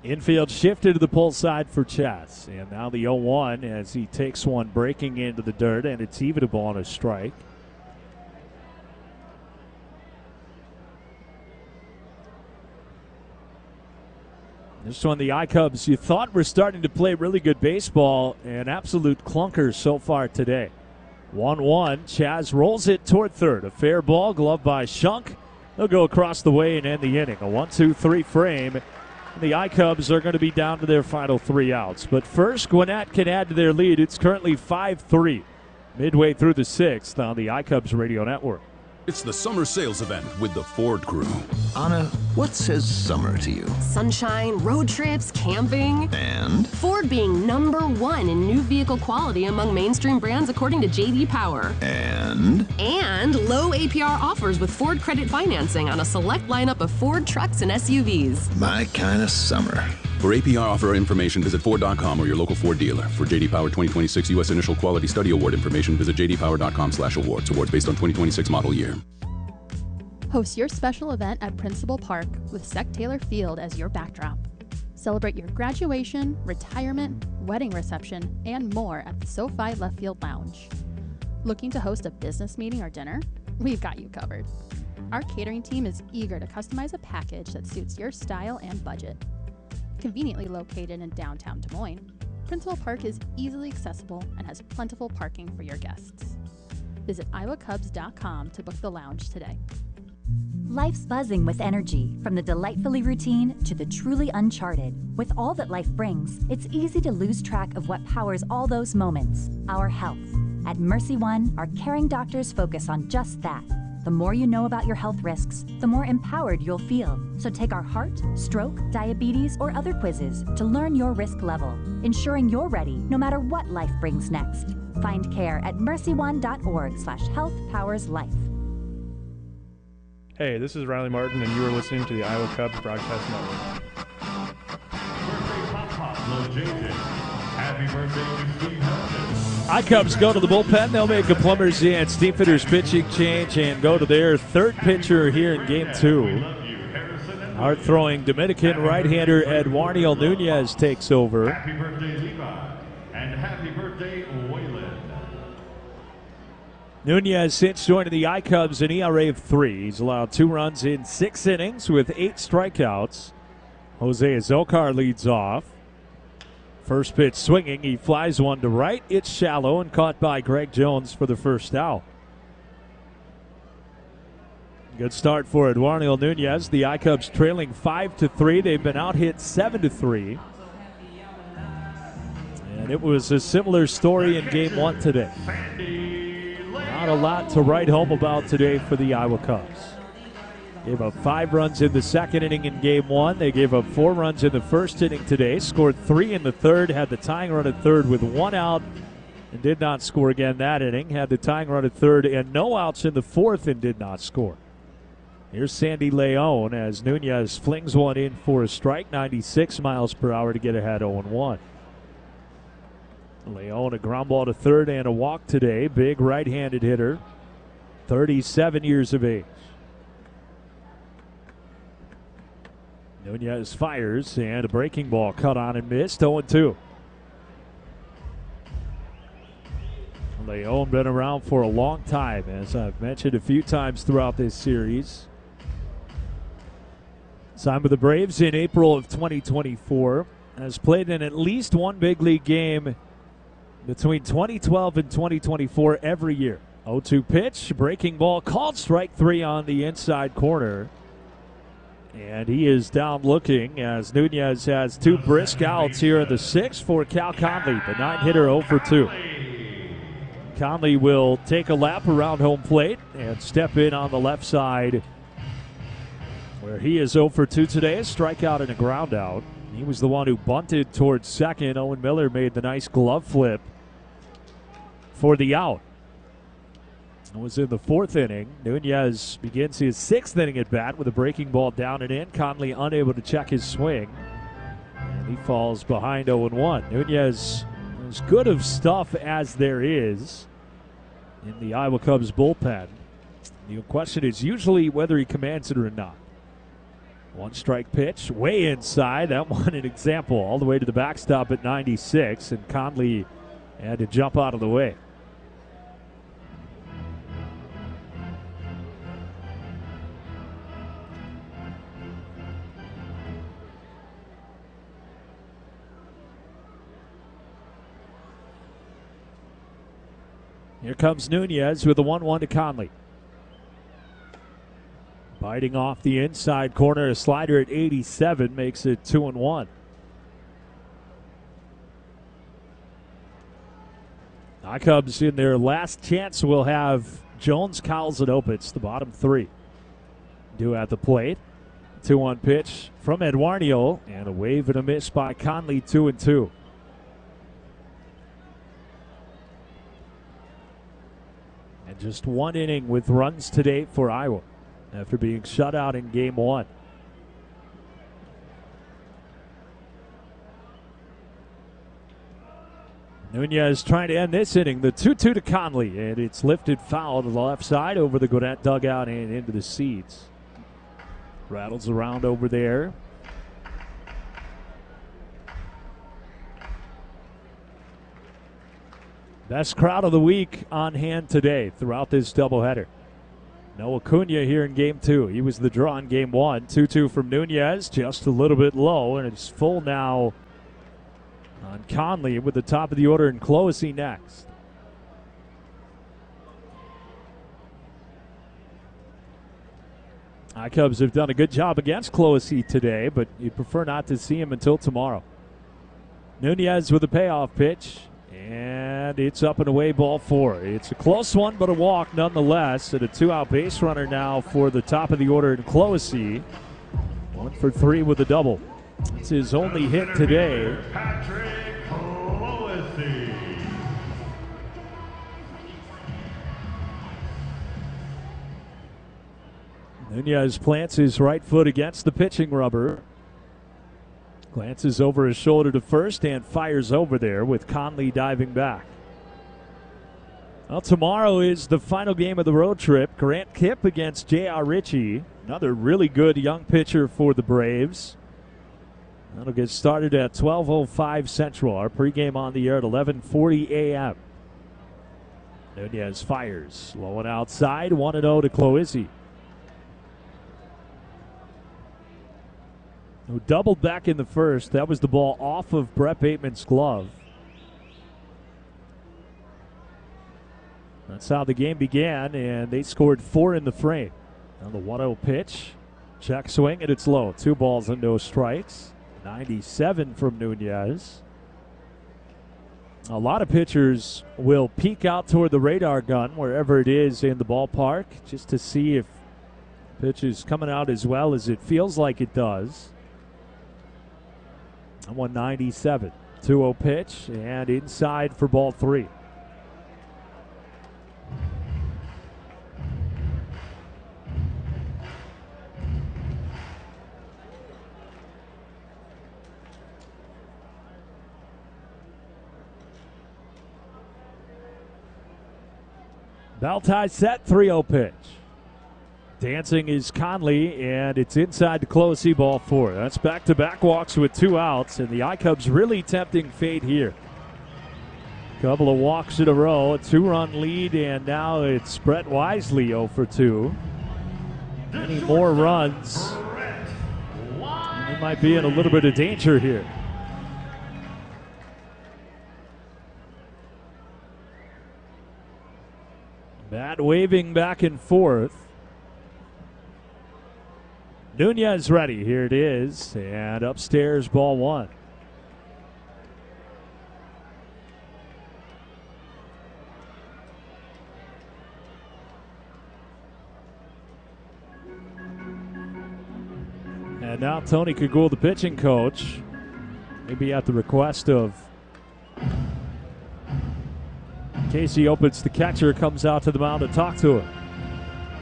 Infield shifted to the pull side for Chas. And now the 0-1 as he takes one breaking into the dirt, and it's evenable on a strike. This one, the I-Cubs, you thought were starting to play really good baseball, an absolute clunker so far today. 1-1, Chas rolls it toward third. A fair ball, gloved by Shunk. They'll go across the way and end the inning. A 1-2-3 frame. The I-Cubs are going to be down to their final 3 outs. But first, Gwinnett can add to their lead. It's currently 5-3, midway through the 6th on the I-Cubs Radio Network. It's the summer sales event with the Ford Crew. Anna, what says summer to you? Sunshine, road trips, camping. And? Ford being #1 in new vehicle quality among mainstream brands according to J.D. Power. And? And low APR offers with Ford credit financing on a select lineup of Ford trucks and SUVs. My kind of summer. For APR offer information, visit Ford.com or your local Ford dealer. For J.D. Power 2026 U.S. Initial Quality Study Award information, visit jdpower.com/awards. Awards based on 2026 model year. Host your special event at Principal Park with Sec Taylor Field as your backdrop. Celebrate your graduation, retirement, wedding reception, and more at the SoFi Left Field Lounge. Looking to host a business meeting or dinner? We've got you covered. Our catering team is eager to customize a package that suits your style and budget. Conveniently located in downtown Des Moines, Principal Park is easily accessible and has plentiful parking for your guests. Visit iowacubs.com to book the lounge today. Life's buzzing with energy, from the delightfully routine to the truly uncharted. With all that life brings, it's easy to lose track of what powers all those moments, our health. At Mercy One, our caring doctors focus on just that. The more you know about your health risks, the more empowered you'll feel. So take our heart, stroke, diabetes, or other quizzes to learn your risk level, ensuring you're ready no matter what life brings next. Find care at mercyone.org/healthpowerslife. Hey, this is Riley Martin, and you are listening to the Iowa Cubs Broadcast Network. Birthday Pop Pop, Lil JJ. Happy birthday to Steve Helton. I-Cubs go to the bullpen. They'll make a Plumbers and Steamfitters pitching change and go to their third pitcher here in Game 2. Hard-throwing Dominican right-hander Eduardo Nunez takes over. Happy birthday, Levi. And happy birthday, Waylon. Nunez, since joining the I-Cubs, an ERA of 3. He's allowed 2 runs in 6 innings with 8 strikeouts. Jose Azocar leads off. First pitch swinging. He flies one to right. It's shallow and caught by Greg Jones for the first out. Good start for Eduardo Nunez. The I-Cubs trailing 5-3. They've been out hit 7-3. And it was a similar story in Game 1 today. Not a lot to write home about today for the Iowa Cubs. Gave up 5 runs in the second inning in Game 1. They gave up 4 runs in the first inning today. Scored 3 in the third. Had the tying run at third with 1 out. And did not score again that inning. Had the tying run at third and no outs in the fourth and did not score. Here's Sandy Leon as Nunez flings one in for a strike. 96 miles per hour to get ahead 0-1. Leon, a ground ball to third and a walk today. Big right-handed hitter. 37 years of age. Nunez fires and a breaking ball cut on and missed. 0-2. Leon been around for a long time, as I've mentioned a few times throughout this series. Signed with the Braves in April of 2024. Has played in at least one big league game between 2012 and 2024 every year. 0-2 pitch, breaking ball, called strike 3 on the inside corner. And he is down looking as Nunez has 2 brisk outs here in the 6th for Cal Conley, the 9-hitter 0-2. Conley will take a lap around home plate and step in on the left side where he is 0-2 today. A strikeout and a ground out. He was the one who bunted towards second. Owen Miller made the nice glove flip for the out. It was in the 4th inning. Nunez begins his 6th inning at bat with a breaking ball down and in. Conley unable to check his swing. And he falls behind 0-1. Nunez, as good of stuff as there is in the Iowa Cubs bullpen. The question is usually whether he commands it or not. One strike pitch, way inside. That one an example, all the way to the backstop at 96, and Conley had to jump out of the way. Here comes Nunez with a 1-1 to Conley. Biting off the inside corner, a slider at 87 makes it 2-1. Cubs in their last chance will have Jones, Cowles, and Opitz, the bottom three. Due at the plate. 2-1 pitch from Eduardo, and a wave and a miss by Conley, 2-2. And just one inning with runs to date for Iowa after being shut out in game one. Nunez trying to end this inning. The 2-2 to Conley, and it's lifted foul to the left side over the Gwinnett dugout and into the seats. Rattles around over there. Best crowd of the week on hand today throughout this doubleheader. No Acuna here in game two. He was the draw in game one. 2-2 from Nunez, just a little bit low, and it's full now on Conley with the top of the order and Clohessy next. Cubs have done a good job against Clohessy today, but you'd prefer not to see him until tomorrow. Nunez with a payoff pitch. And it's up and away, ball four. It's a close one, but a walk nonetheless. And a two-out base runner now for the top of the order in Clohessy. 1 for 3 with a double. It's his only hit today. Patrick Clohessy. Nunez plants his right foot against the pitching rubber. Glances over his shoulder to first and fires over there with Conley diving back. Well, tomorrow is the final game of the road trip. Grant Kipp against J.R. Ritchie. Another really good young pitcher for the Braves. That'll get started at 12:05 Central. Our pregame on the air at 11:40 a.m. Nunez fires. Low and outside. 1-0 to Clohessy. Who doubled back in the first. That was the ball off of Brett Bateman's glove. That's how the game began, and they scored 4 in the frame. On the 1-0 pitch, check swing, and it's low. 2 balls and no strikes. 97 from Nunez. A lot of pitchers will peek out toward the radar gun, wherever it is in the ballpark, just to see if pitch is coming out as well as it feels like it does. 197. 2-0 pitch, and inside for ball 3. Bell tie set, 3-0 pitch. Dancing is Conley, and it's inside to Clohessy, ball 4. That's back-to-back walks with 2 outs, and the I-Cubs really tempting fate here. Couple of walks in a row, a 2-run lead, and now it's Brett Wisely 0 for 2. Any more runs, he might be in a little bit of danger here. Bat waving back and forth. Nunez ready. Here it is. And upstairs, ball 1. And now Tony Kagul, the pitching coach, maybe at the request of Casey Opitz, the catcher, comes out to the mound to talk to him.